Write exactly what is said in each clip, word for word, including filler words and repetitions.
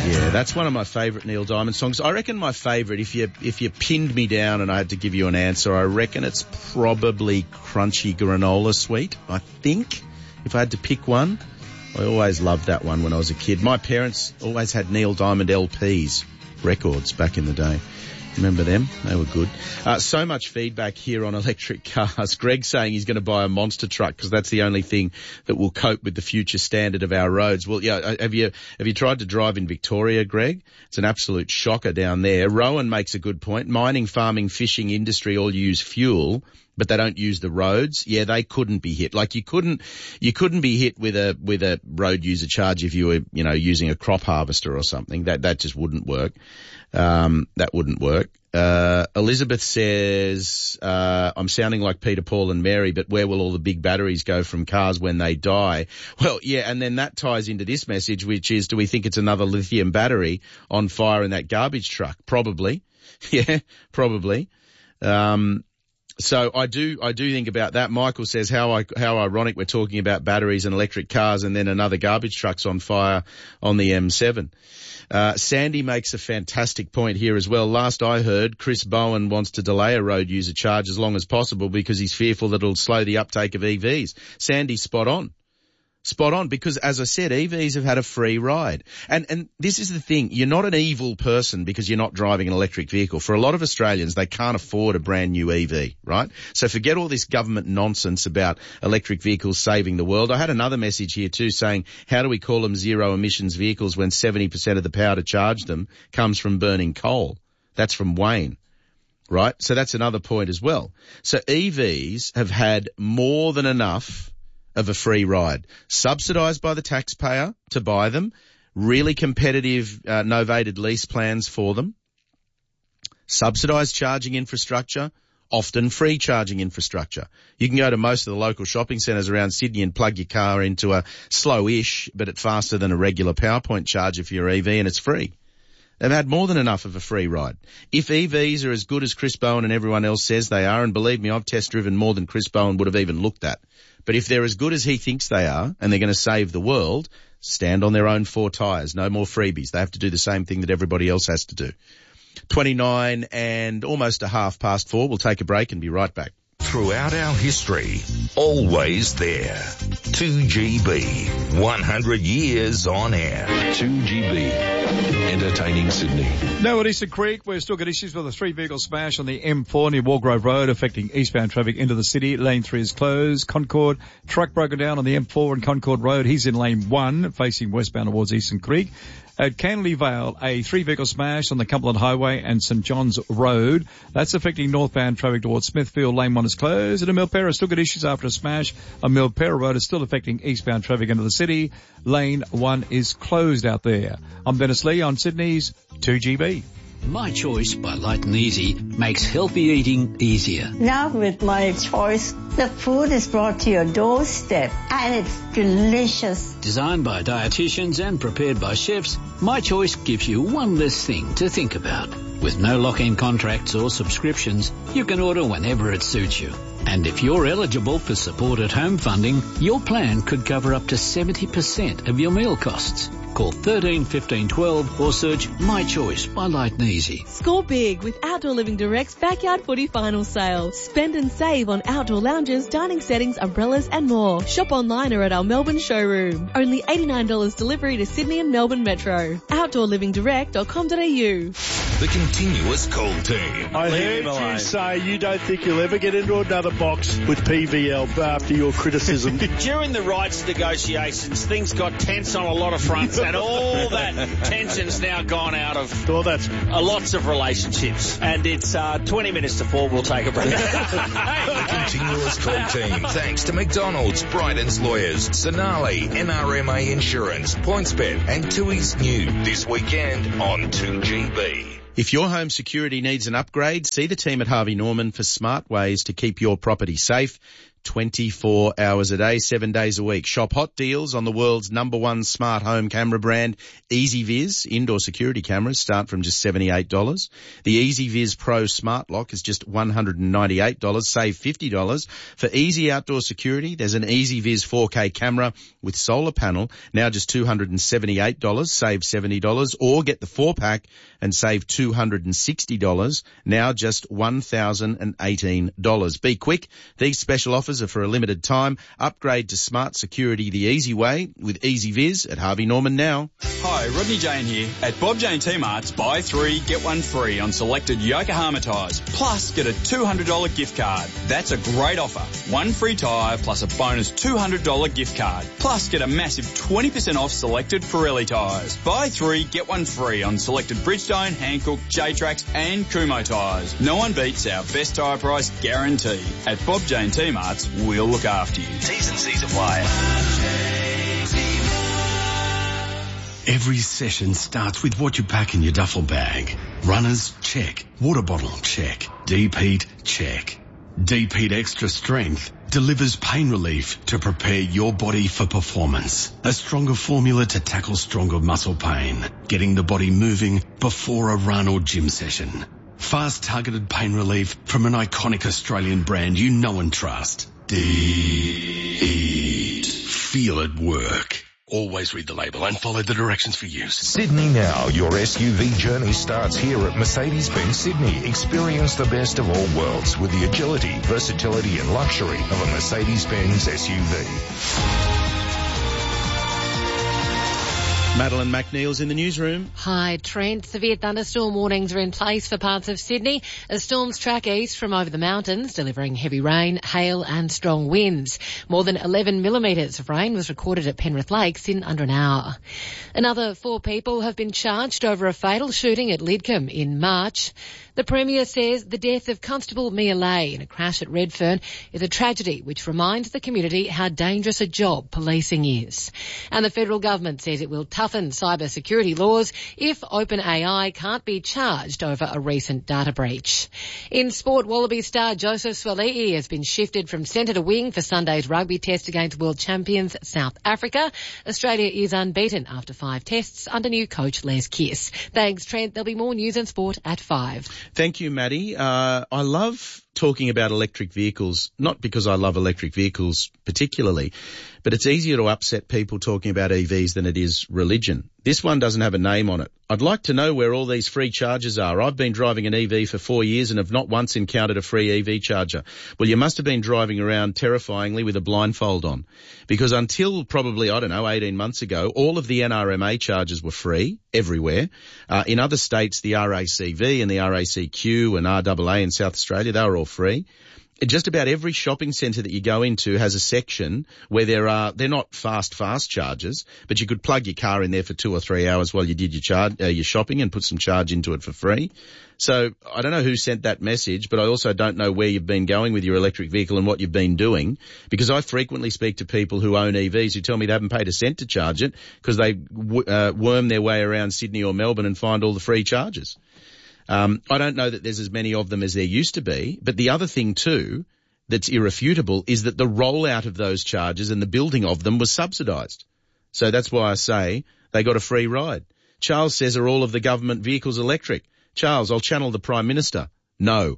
Yeah, that's one of my favourite Neil Diamond songs. I reckon my favourite, if you if you pinned me down and I had to give you an answer, I reckon it's probably Crunchy Granola Sweet, I think, if I had to pick one. I always loved that one when I was a kid. My parents always had Neil Diamond L Ps, records back in the day. Remember them? They were good. Uh, so much feedback here on electric cars. Greg saying he's going to buy a monster truck because that's the only thing that will cope with the future standard of our roads. Well, yeah, have you have you tried to drive in Victoria, Greg? It's an absolute shocker down there. Rowan makes a good point. Mining, farming, fishing industry all use fuel, but they don't use the roads. Yeah, they couldn't be hit. Like you couldn't, you couldn't be hit with a, with a road user charge if you were, you know, using a crop harvester or something. That, that just wouldn't work. Um, that wouldn't work. Uh, Elizabeth says, uh, I'm sounding like Peter, Paul and Mary, but where will all the big batteries go from cars when they die? Well, yeah, and then that ties into this message, which is, do we think it's another lithium battery on fire in that garbage truck? Probably. Yeah, probably. Um, So I do, I do think about that. Michael says how I, how ironic we're talking about batteries and electric cars and then another garbage truck's on fire on the M seven. Uh, Sandy makes a fantastic point here as well. Last I heard, Chris Bowen wants to delay a road user charge as long as possible because he's fearful that it'll slow the uptake of E Vs. Sandy's spot on. Spot on, because as I said, E Vs have had a free ride. And, and this is the thing, you're not an evil person because you're not driving an electric vehicle. For a lot of Australians, they can't afford a brand new E V, right? So forget all this government nonsense about electric vehicles saving the world. I had another message here too saying, how do we call them zero emissions vehicles when seventy percent of the power to charge them comes from burning coal? That's from Wayne. Right? So that's another point as well. So E Vs have had more than enough of a free ride, subsidised by the taxpayer to buy them, really competitive uh, novated lease plans for them, subsidised charging infrastructure, often free charging infrastructure. You can go to most of the local shopping centres around Sydney and plug your car into a slow-ish, but it's faster than a regular PowerPoint charger for your E V, and it's free. They've had more than enough of a free ride. If E Vs are as good as Chris Bowen and everyone else says they are, and believe me, I've test-driven more than Chris Bowen would have even looked at, but if they're as good as he thinks they are and they're going to save the world, stand on their own four tyres. No more freebies. They have to do the same thing that everybody else has to do. twenty-nine and almost a half past four. We'll take a break and be right back. Throughout our history, always there. two G B, one hundred years on air. two G B, entertaining Sydney. Now at Eastern Creek, we've still got issues with a three-vehicle smash on the M four near Walgrove Road, affecting eastbound traffic into the city. Lane three is closed. Concord, truck broken down on the M four and Concord Road. He's in lane one, facing westbound towards Eastern Creek. At Canley Vale, a three-vehicle smash on the Cumberland Highway and St John's Road. That's affecting northbound traffic towards Smithfield. Lane one is closed. And at Milperra, still got issues after a smash on Milperra Road. It's still affecting eastbound traffic into the city. Lane one is closed out there. I'm Dennis Lee on Sydney's two G B. My Choice by Light and Easy makes healthy eating easier. Now with My Choice, the food is brought to your doorstep and it's delicious. Designed by dietitians and prepared by chefs, My Choice gives you one less thing to think about. With no lock-in contracts or subscriptions, you can order whenever it suits you. And if you're eligible for support at home funding, your plan could cover up to seventy percent of your meal costs. Call thirteen fifteen twelve or search My Choice by Light and Easy. Score big with Outdoor Living Direct's Backyard Footy Final Sale. Spend and save on outdoor lounges, dining settings, umbrellas and more. Shop online or at our Melbourne showroom. Only eighty-nine dollars delivery to Sydney and Melbourne Metro. outdoor living direct dot com dot a u. The continuous call team. I heard you say you don't think you'll ever get into another box with P V L after your criticism. During the rights negotiations, things got tense on a lot of fronts, and all that tension's now gone out of well, that's... uh, lots of relationships. And it's uh, twenty minutes to four. We'll take a break. The continuous call team. Thanks to McDonald's, Bryden's Lawyers, Sonali, N R M A Insurance, PointsBet, and Tui's New this weekend on two G B. If your home security needs an upgrade, see the team at Harvey Norman for smart ways to keep your property safe. twenty-four hours a day, seven days a week. Shop hot deals on the world's number one smart home camera brand, EasyViz. Indoor security cameras start from just seventy-eight dollars. The EasyViz Pro Smart Lock is just one hundred ninety-eight dollars. Save fifty dollars. For easy outdoor security, there's an EasyViz four K camera with solar panel, now just two hundred seventy-eight dollars. Save seventy dollars. Or get the four pack and save two hundred sixty dollars, now just one thousand eighteen dollars. Be quick. These special offers are for a limited time. Upgrade to smart security the easy way with EasyViz at Harvey Norman now. Hi, Rodney Jane here. At Bob Jane T-Marts, buy three, get one free on selected Yokohama tyres. Plus, get a two hundred dollars gift card. That's a great offer. One free tyre plus a bonus two hundred dollars gift card. Plus, get a massive twenty percent off selected Pirelli tyres. Buy three, get one free on selected Bridgestone, Hankook, J-Trax and Kumho tyres. No one beats our best tyre price guarantee. At Bob Jane T-Marts, we'll look after you. T's and C's apply. Every session starts with what you pack in your duffel bag. Runners, check. Water bottle, check. Deep heat, check. Deep Heat Extra Strength delivers pain relief to prepare your body for performance. A stronger formula to tackle stronger muscle pain, getting the body moving before a run or gym session. Fast targeted pain relief from an iconic Australian brand you know and trust. Deep. Feel it work. Always read the label and follow the directions for use. Sydney Now, your S U V journey starts here at Mercedes-Benz Sydney. Experience the best of all worlds with the agility, versatility and luxury of a Mercedes-Benz S U V. Madeline McNeil's in the newsroom. Hi, Trent. Severe thunderstorm warnings are in place for parts of Sydney as storms track east from over the mountains, delivering heavy rain, hail and strong winds. More than eleven millimetres of rain was recorded at Penrith Lakes in under an hour. Another four people have been charged over a fatal shooting at Lidcombe in March. The Premier says the death of Constable Mia Lay in a crash at Redfern is a tragedy which reminds the community how dangerous a job policing is. And the federal government says it will toughen cyber security laws if OpenAI can't be charged over a recent data breach. In sport, Wallaby star Joseph Swali'i has been shifted from centre to wing for Sunday's rugby test against world champions South Africa. Australia is unbeaten after five tests under new coach Les Kiss. Thanks, Trent. There'll be more news and sport at five. Thank you, Maddie. Uh, I love talking about electric vehicles, not because I love electric vehicles particularly, but it's easier to upset people talking about E Vs than it is religion. This one doesn't have a name on it. I'd like to know where all these free chargers are. I've been driving an E V for four years and have not once encountered a free E V charger. Well, you must have been driving around terrifyingly with a blindfold on, because until probably, I don't know, eighteen months ago, all of the N R M A chargers were free everywhere. Uh, in other states, the R A C V and the R A C Q and R A A in South Australia, they were all free. Just about every shopping centre that you go into has a section where there are, they're not fast, fast chargers, but you could plug your car in there for two or three hours while you did your charge, uh, your shopping and put some charge into it for free. So I don't know who sent that message, but I also don't know where you've been going with your electric vehicle and what you've been doing, because I frequently speak to people who own E Vs who tell me they haven't paid a cent to charge it because they w- uh, worm their way around Sydney or Melbourne and find all the free chargers. Um, I don't know that there's as many of them as there used to be, but the other thing too that's irrefutable is that the rollout of those chargers and the building of them was subsidised. So that's why I say they got a free ride. Charles says, are all of the government vehicles electric? Charles, I'll channel the Prime Minister. No.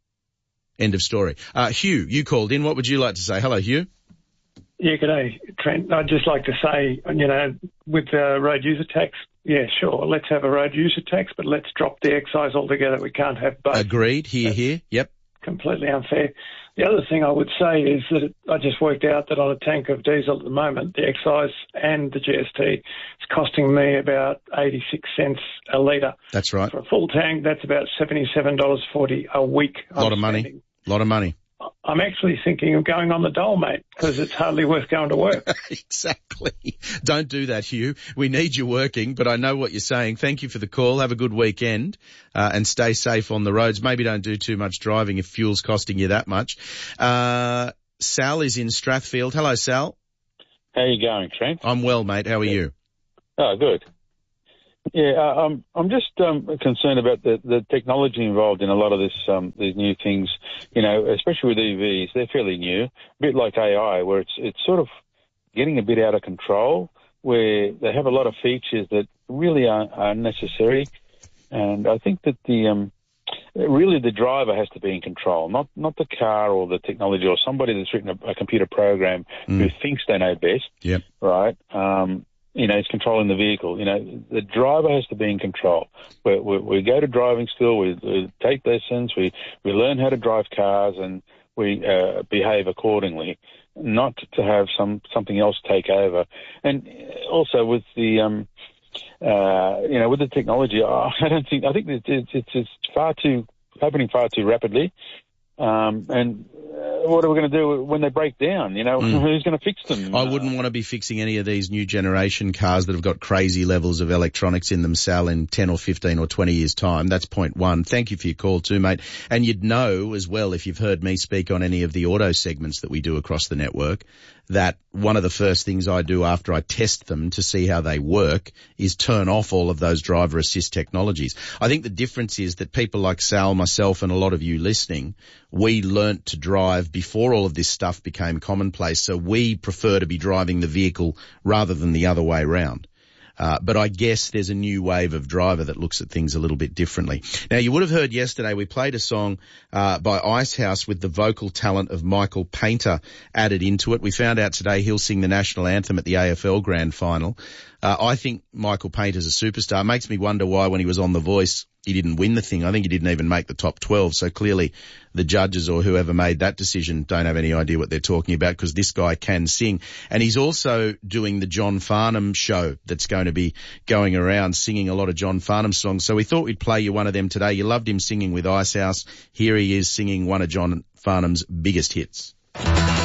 End of story. Uh, Hugh, you called in. What would you like to say? Hello, Hugh. Yeah, good day, Trent. I'd just like to say, you know, with the road user tax, yeah, sure, let's have a road user tax, but let's drop the excise altogether. We can't have both. Agreed. Here, That's here. Yep. Completely unfair. The other thing I would say is that it, I just worked out that on a tank of diesel at the moment, the excise and the G S T is costing me about eighty-six cents a litre. That's right. For a full tank, that's about seventy-seven dollars forty a week. A lot of money. A lot of money. I'm actually thinking of going on the dole, mate, because it's hardly worth going to work. Exactly. Don't do that, Hugh. We need you working, but I know what you're saying. Thank you for the call. Have a good weekend, uh, and stay safe on the roads. Maybe don't do too much driving if fuel's costing you that much. Uh, Sal is in Strathfield. Hello, Sal. How you going, Trent? I'm well, mate. How are you? Oh, good. Yeah, uh, I'm I'm just um, concerned about the, the technology involved in a lot of this um, these new things. You know, especially with E Vs, they're fairly new, a bit like A I, where it's it's sort of getting a bit out of control, where they have a lot of features that really are, are necessary. And I think that the um, really the driver has to be in control, not not the car or the technology or somebody that's written a, a computer program mm. who thinks they know best. Yep. Right. Um, you know, is controlling the vehicle. You know, the driver has to be in control. We, we, we go to driving school, we, we take lessons, we, we learn how to drive cars, and we uh, behave accordingly, not to have some something else take over. And also with the, um, uh, you know, with the technology, I don't think, I think it's, it's, it's far too, happening far too rapidly. Um, and uh, what are we going to do when they break down? You know, mm. who's going to fix them? I wouldn't want to be fixing any of these new generation cars that have got crazy levels of electronics in them, Sal, in ten or fifteen or twenty years' time. That's point one. Thank you for your call too, mate. And you'd know as well, if you've heard me speak on any of the auto segments that we do across the network, that one of the first things I do after I test them to see how they work is turn off all of those driver assist technologies. I think the difference is that people like Sal, myself, and a lot of you listening, we learnt to drive before all of this stuff became commonplace, so we prefer to be driving the vehicle rather than the other way round. Uh, but I guess there's a new wave of driver that looks at things a little bit differently. Now, you would have heard yesterday we played a song uh, by Icehouse with the vocal talent of Michael Painter added into it. We found out today he'll sing the national anthem at the A F L Grand Final. Uh, I think Michael Painter's a superstar. It makes me wonder why when he was on The Voice he didn't win the thing. I think he didn't even make the top twelve. So clearly the judges or whoever made that decision don't have any idea what they're talking about, because this guy can sing. And he's also doing the John Farnham show that's going to be going around singing a lot of John Farnham songs. So we thought we'd play you one of them today. You loved him singing with Icehouse. Here he is singing one of John Farnham's biggest hits.